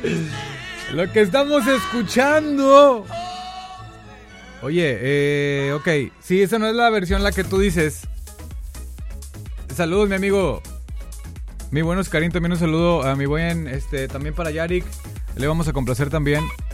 Lo que estamos escuchando. Oye, ok. Sí, esa no es la versión la que tú dices. Saludos, mi amigo. Mi buen Oscarín, también un saludo a mi buen, también para Yarik. Le vamos a complacer también.